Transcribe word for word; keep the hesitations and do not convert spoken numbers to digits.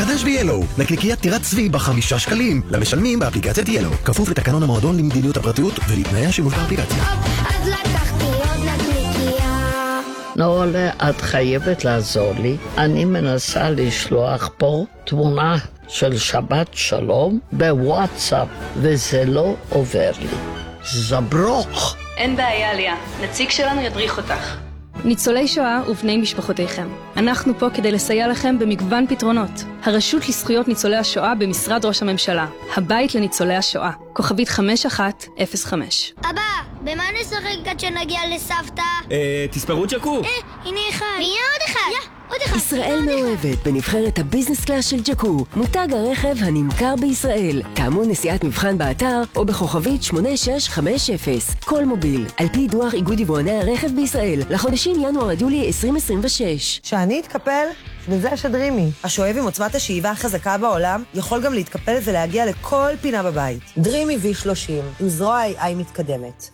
חדש ב-ילו, נקניקיית טירת צבי בחמישה שקלים, למשלמים באפליקציית ילו. כפוף לתקנון המועדון למדיניות הפרטיות ולתנאי השימוש באפליקציה. אז לקחתי עוד נקניקייה. נולה, את חייבת לעזור לי. אני מנסה לשלוח פה תמונה של שבת שלום בוואטסאפ, וזה לא עובר לי. זברוך. אין בעיה, ליה. נציג שלנו ידריך אותך. ניצולי שואה ובני משפחותיכם. אנחנו פה כדי לסייע לכם במגוון פתרונות. הרשות לזכויות ניצולי השואה במשרד ראש הממשלה. הבית לניצולי השואה. כוכבית חמש אחת אפס חמש. אבא, במה נשחק עד שנגיע לסבתא? אה, תספרו ג'קו. אה, הנה אחד. ויהיה עוד אחד. יא, עוד אחד. ישראל מאוהבת בנבחרת הביזנס קלאס של ג'קו, מותג הרכב הנמכר בישראל. טעמו נסיעת מבחן באתר או בכוכבית שמונה שש חמש אפס. כל מוביל, על פי דוח איגוד יבואני הרכב בישראל, לחודשים ינואר עד יולי עשרים עשרים ושש. שאני אתקפל, וזה השדרימי. השואב עם עוצמת השאיבה החזקה בעולם, יכול גם להתקפל ולהגיע לכל פינה בבית. דרימי וי שלושים, עם זרוע איי איי מתקדמת.